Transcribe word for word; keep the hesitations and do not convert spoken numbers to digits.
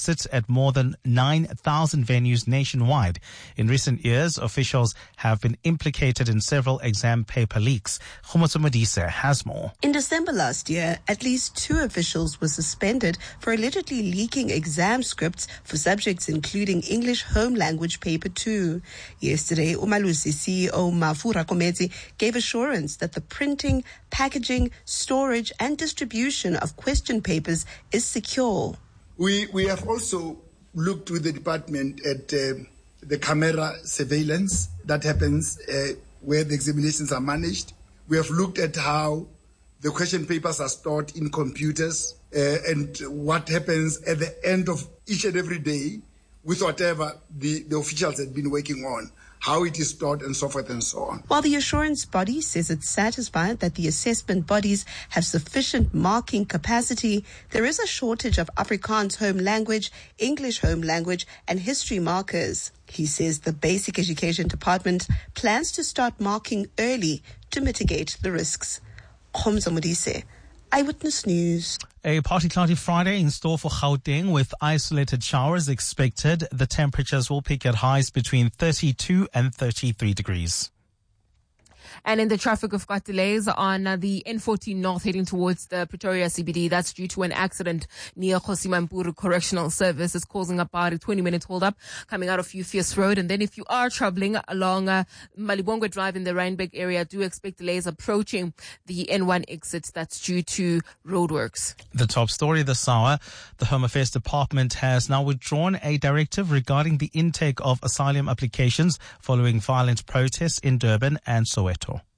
sit at more than nine thousand venues nationwide. In recent years, officials have been implicated in several exam paper leaks. Khomotso Modise has more. In December last year, at least two officials were suspended for allegedly leaking exam scripts for subjects including English Home Language Paper two. Yesterday, Umalusi C E O Mafura Kometi gave assurance that the printing, packaging, storage and distribution of question papers is secure. We we have also looked with the department at uh, the camera surveillance that happens uh, where the examinations are managed. We have looked at how the question papers are stored in computers uh, and what happens at the end of each and every day with whatever the, the officials had been working on, how it is stored and so forth and so on. While the assurance body says it's satisfied that the assessment bodies have sufficient marking capacity, there is a shortage of Afrikaans home language, English home language and history markers. He says the Basic Education Department plans to start marking early to mitigate the risks. Khomotso Modise, Eyewitness News. A partly cloudy Friday in store for Gauteng with isolated showers expected. The temperatures will peak at highs between thirty-two and thirty-three degrees. And in the traffic, we've got delays on uh, the N fourteen North heading towards the Pretoria C B D. That's due to an accident near Kgosimampuru Correctional Service. It's causing about a twenty minute hold up coming out of Euphues Road. And then if you are traveling along uh, Malibongwe Drive in the Rheinbeck area, do expect delays approaching the N one exit. That's due to roadworks. The top story this hour, the Home Affairs Department has now withdrawn a directive regarding the intake of asylum applications following violent protests in Durban and Soweto.